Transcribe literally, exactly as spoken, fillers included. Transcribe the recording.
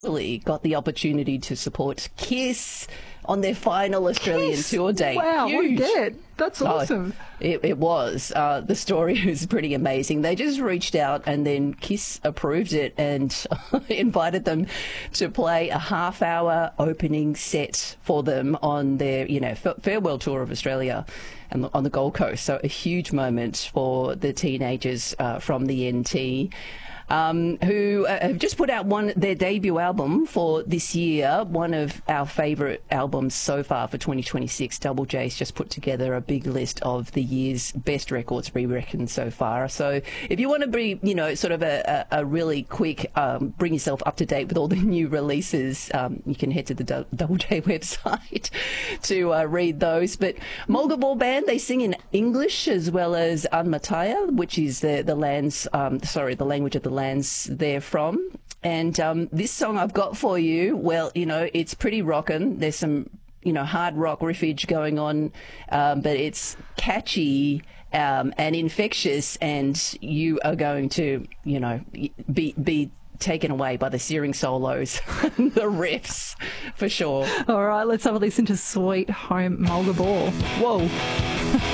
Really got the opportunity to support Kiss on their final Australian Kiss. tour date. Wow, what a Huge. get. That's awesome. Oh, it, it was. Uh, the story was pretty amazing. They just reached out and then Kiss approved it and invited them to play a half-hour opening set for them on their, you know, farewell tour of Australia and on the Gold Coast. So a huge moment for the teenagers uh, from the N T. Um, who uh, have just put out one their debut album for this year, one of our favourite albums so far for twenty twenty-six. Double J's just put together a big list of the year's best records we reckon so far. So if you want to be, you know, sort of a, a, a really quick, um, bring yourself up to date with all the new releases, um, you can head to the D- Double J website to uh, read those. But Mulga Ball Band, they sing in English as well as Anmataya, which is the, the land's, um, sorry, the language of the land lands they're from. And um, this song I've got for you, well, you know, it's pretty rockin'. There's some, you know, hard rock riffage going on, um, but it's catchy um, and infectious, and you are going to, you know, be be taken away by the searing solos, the riffs, for sure. All right, let's have a listen to Sweet Home Mulga Ball. Whoa.